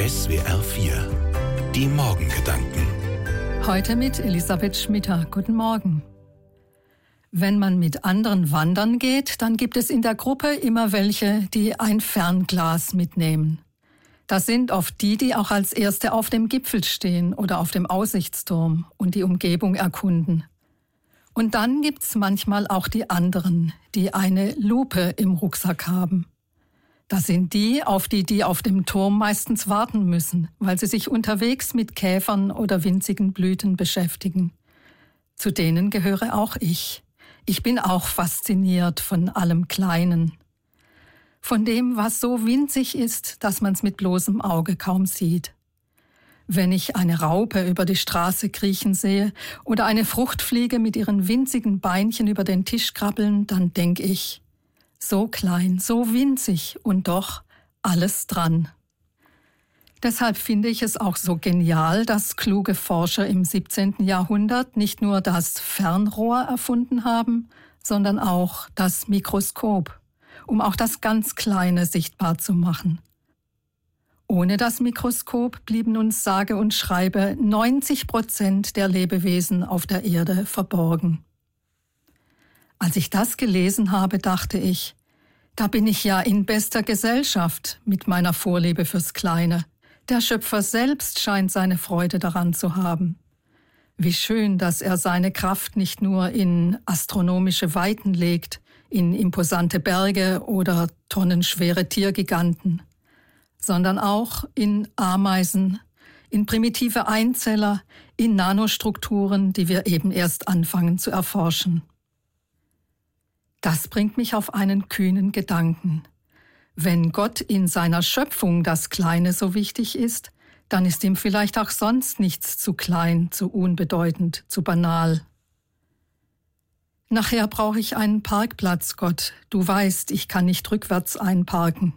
SWR 4. Die Morgengedanken. Heute mit Elisabeth Schmitter. Guten Morgen. Wenn man mit anderen wandern geht, dann gibt es in der Gruppe immer welche, die ein Fernglas mitnehmen. Das sind oft die, die auch als Erste auf dem Gipfel stehen oder auf dem Aussichtsturm und die Umgebung erkunden. Und dann gibt's manchmal auch die anderen, die eine Lupe im Rucksack haben. Das sind die auf dem Turm meistens warten müssen, weil sie sich unterwegs mit Käfern oder winzigen Blüten beschäftigen. Zu denen gehöre auch ich. Ich bin auch fasziniert von allem Kleinen. Von dem, was so winzig ist, dass man es mit bloßem Auge kaum sieht. Wenn ich eine Raupe über die Straße kriechen sehe oder eine Fruchtfliege mit ihren winzigen Beinchen über den Tisch krabbeln, dann denke ich, so klein, so winzig und doch alles dran. Deshalb finde ich es auch so genial, dass kluge Forscher im 17. Jahrhundert nicht nur das Fernrohr erfunden haben, sondern auch das Mikroskop, um auch das ganz Kleine sichtbar zu machen. Ohne das Mikroskop blieben uns sage und schreibe 90% der Lebewesen auf der Erde verborgen. Als ich das gelesen habe, dachte ich, da bin ich ja in bester Gesellschaft mit meiner Vorliebe fürs Kleine. Der Schöpfer selbst scheint seine Freude daran zu haben. Wie schön, dass er seine Kraft nicht nur in astronomische Weiten legt, in imposante Berge oder tonnenschwere Tiergiganten, sondern auch in Ameisen, in primitive Einzeller, in Nanostrukturen, die wir eben erst anfangen zu erforschen. Das bringt mich auf einen kühnen Gedanken. Wenn Gott in seiner Schöpfung das Kleine so wichtig ist, dann ist ihm vielleicht auch sonst nichts zu klein, zu unbedeutend, zu banal. Nachher brauche ich einen Parkplatz, Gott. Du weißt, ich kann nicht rückwärts einparken.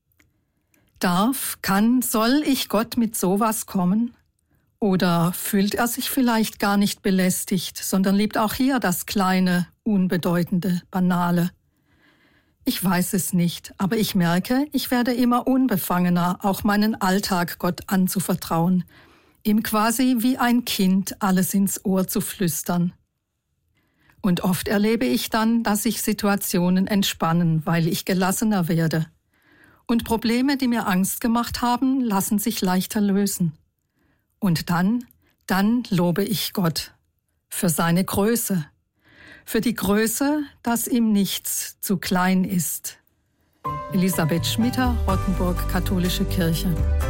Soll ich Gott mit sowas kommen? Oder fühlt er sich vielleicht gar nicht belästigt, sondern liebt auch hier das Kleine, Unbedeutende, Banale? Ich weiß es nicht, aber ich merke, ich werde immer unbefangener, auch meinen Alltag Gott anzuvertrauen, ihm quasi wie ein Kind alles ins Ohr zu flüstern. Und oft erlebe ich dann, dass sich Situationen entspannen, weil ich gelassener werde. Und Probleme, die mir Angst gemacht haben, lassen sich leichter lösen. Und dann lobe ich Gott für seine Größe, für die Größe, dass ihm nichts zu klein ist. Elisabeth Schmitter, Rottenburg, Katholische Kirche.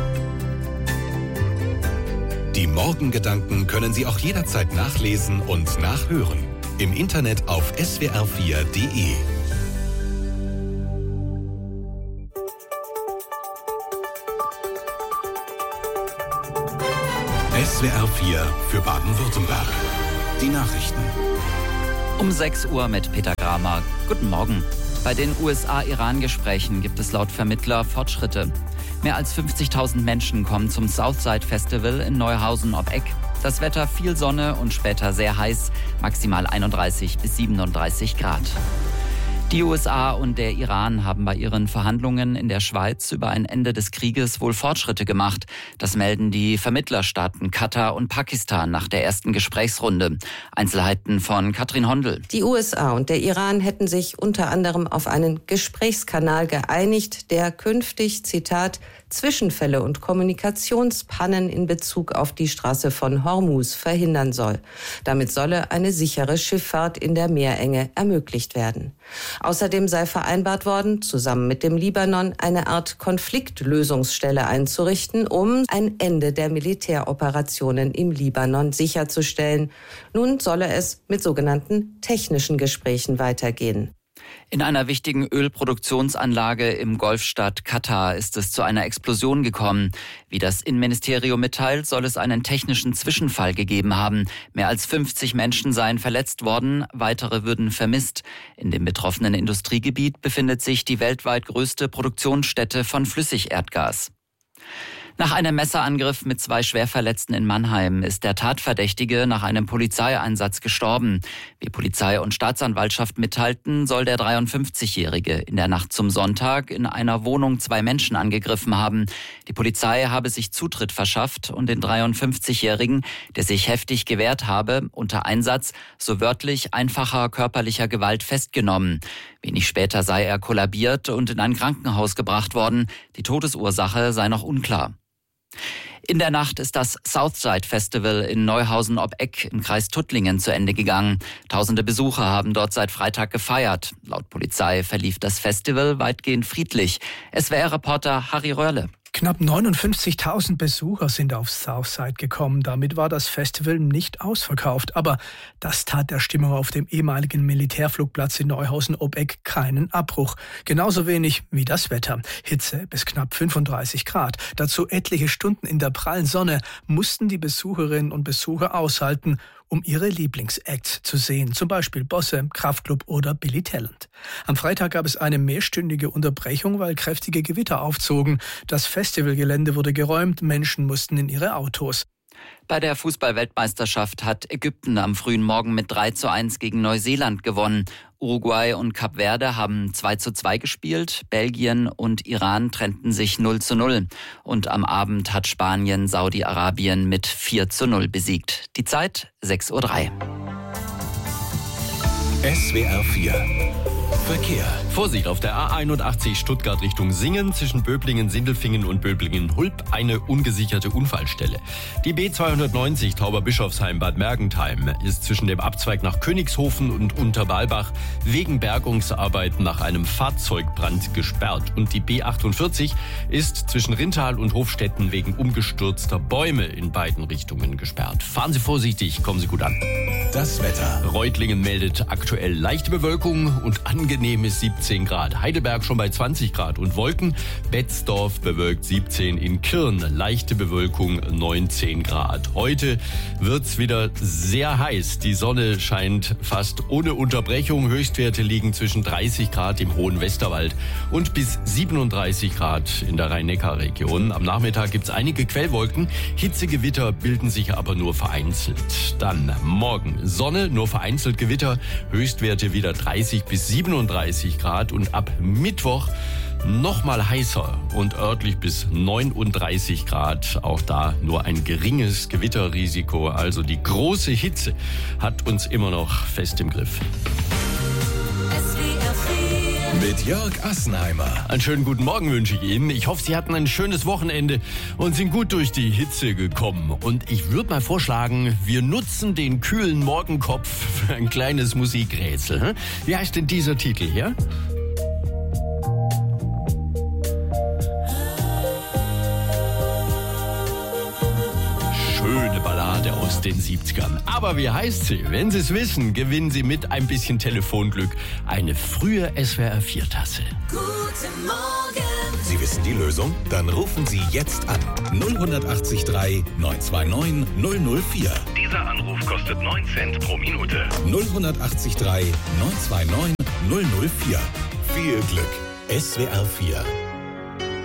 Die Morgengedanken können Sie auch jederzeit nachlesen und nachhören. Im Internet auf swr4.de. SWR 4 für Baden-Württemberg. Die Nachrichten. Um 6 Uhr mit Peter Gramer. Guten Morgen. Bei den USA-Iran-Gesprächen gibt es laut Vermittler Fortschritte. Mehr als 50.000 Menschen kommen zum Southside Festival in Neuhausen ob Eck. Das Wetter viel Sonne und später sehr heiß, maximal 31 bis 37 Grad. Die USA und der Iran haben bei ihren Verhandlungen in der Schweiz über ein Ende des Krieges wohl Fortschritte gemacht. Das melden die Vermittlerstaaten Katar und Pakistan nach der ersten Gesprächsrunde. Einzelheiten von Katrin Hondel. Die USA und der Iran hätten sich unter anderem auf einen Gesprächskanal geeinigt, der künftig, Zitat, Zwischenfälle und Kommunikationspannen in Bezug auf die Straße von Hormuz verhindern soll. Damit solle eine sichere Schifffahrt in der Meerenge ermöglicht werden. Außerdem sei vereinbart worden, zusammen mit dem Libanon eine Art Konfliktlösungsstelle einzurichten, um ein Ende der Militäroperationen im Libanon sicherzustellen. Nun solle es mit sogenannten technischen Gesprächen weitergehen. In einer wichtigen Ölproduktionsanlage im Golfstaat Katar ist es zu einer Explosion gekommen. Wie das Innenministerium mitteilt, soll es einen technischen Zwischenfall gegeben haben. Mehr als 50 Menschen seien verletzt worden, weitere würden vermisst. In dem betroffenen Industriegebiet befindet sich die weltweit größte Produktionsstätte von Flüssigerdgas. Nach einem Messerangriff mit 2 Schwerverletzten in Mannheim ist der Tatverdächtige nach einem Polizeieinsatz gestorben. Wie Polizei und Staatsanwaltschaft mitteilten, soll der 53-Jährige in der Nacht zum Sonntag in einer Wohnung 2 Menschen angegriffen haben. Die Polizei habe sich Zutritt verschafft und den 53-Jährigen, der sich heftig gewehrt habe, unter Einsatz so wörtlich einfacher körperlicher Gewalt festgenommen. Wenig später sei er kollabiert und in ein Krankenhaus gebracht worden. Die Todesursache sei noch unklar. In der Nacht ist das Southside Festival in Neuhausen ob Eck im Kreis Tuttlingen zu Ende gegangen. Tausende Besucher haben dort seit Freitag gefeiert. Laut Polizei verlief das Festival weitgehend friedlich. SWR-Reporter Harry Röhrle. Knapp 59.000 Besucher sind auf Southside gekommen. Damit war das Festival nicht ausverkauft. Aber das tat der Stimmung auf dem ehemaligen Militärflugplatz in Neuhausen ob Eck keinen Abbruch. Genauso wenig wie das Wetter. Hitze bis knapp 35 Grad. Dazu etliche Stunden in der prallen Sonne mussten die Besucherinnen und Besucher aushalten, um ihre Lieblingsacts zu sehen, zum Beispiel Bosse, Kraftklub oder Billy Talent. Am Freitag gab es eine mehrstündige Unterbrechung, weil kräftige Gewitter aufzogen. Das Festivalgelände wurde geräumt, Menschen mussten in ihre Autos. Bei der Fußball-Weltmeisterschaft hat Ägypten am frühen Morgen mit 3:1 gegen Neuseeland gewonnen. Uruguay und Kap Verde haben 2:2 gespielt. Belgien und Iran trennten sich 0:0. Und am Abend hat Spanien Saudi-Arabien mit 4:0 besiegt. Die Zeit 6:03 Uhr. SWR 4 Verkehr. Vorsicht auf der A81 Stuttgart Richtung Singen zwischen Böblingen-Sindelfingen und Böblingen-Hulb eine ungesicherte Unfallstelle. Die B290 Tauberbischofsheim-Bad Mergentheim ist zwischen dem Abzweig nach Königshofen und Unterwalbach wegen Bergungsarbeiten nach einem Fahrzeugbrand gesperrt. Und die B48 ist zwischen Rintal und Hofstetten wegen umgestürzter Bäume in beiden Richtungen gesperrt. Fahren Sie vorsichtig, kommen Sie gut an. Das Wetter. Reutlingen meldet aktuell leichte Bewölkung und angenehmes 17 Grad. Heidelberg schon bei 20 Grad und Wolken. Betzdorf bewölkt 17, in Kirn leichte Bewölkung 19 Grad. Heute wird's wieder sehr heiß. Die Sonne scheint fast ohne Unterbrechung. Höchstwerte liegen zwischen 30 Grad im hohen Westerwald und bis 37 Grad in der Rhein-Neckar-Region. Am Nachmittag gibt's einige Quellwolken. Hitzegewitter bilden sich aber nur vereinzelt. Dann morgen Sonne, nur vereinzelt Gewitter. Höchstwerte wieder 30 bis 37 Grad und ab Mittwoch nochmal heißer und örtlich bis 39 Grad. Auch da nur ein geringes Gewitterrisiko. Also die große Hitze hat uns immer noch fest im Griff. Mit Jörg Assenheimer. Einen schönen guten Morgen wünsche ich Ihnen. Ich hoffe, Sie hatten ein schönes Wochenende und sind gut durch die Hitze gekommen. Und ich würde mal vorschlagen, wir nutzen den kühlen Morgenkopf für ein kleines Musikrätsel. Wie heißt denn dieser Titel hier? Schöne Ballade aus den 70ern. Aber wie heißt sie? Wenn Sie es wissen, gewinnen Sie mit ein bisschen Telefonglück eine frühe SWR-4-Tasse. Guten Morgen! Sie wissen die Lösung? Dann rufen Sie jetzt an. 0183 929 004. Dieser Anruf kostet 9 Cent pro Minute. 0183 929 004. Viel Glück. SWR 4